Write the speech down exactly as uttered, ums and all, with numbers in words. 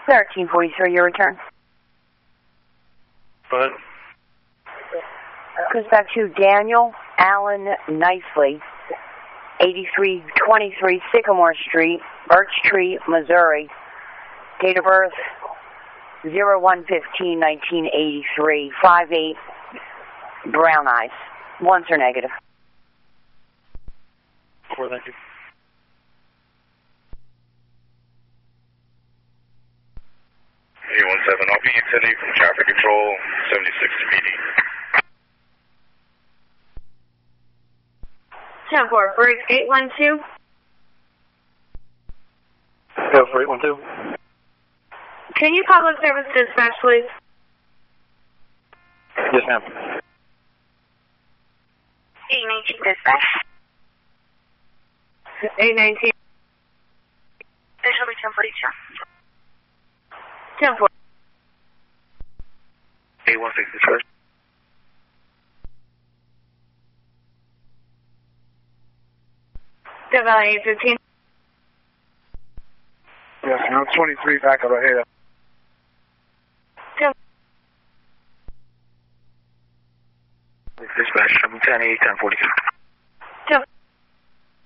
thirteen forty-three, your return. What? Goes back to Daniel Allen Nicely, eighty-three twenty-three Sycamore Street, Birch Tree, Missouri. Date of birth, zero one fifteen nineteen eighty-three, five eight, brown eyes. Ones are negative. Four, thank you. eight one seven, I'll be attending from traffic control, seventy-six P D. ten four, Brig eight one two. Yeah, for eight one two. Can you public service dispatch, please? Yes, ma'am. eight nineteen dispatch. eight nineteen. Visually ten forty-two. ten four. eight one six dispatch. Death Valley eight fifteen. Yes, ma'am. twenty-three back up ahead. Dispatch, seven ten eight ten forty-two.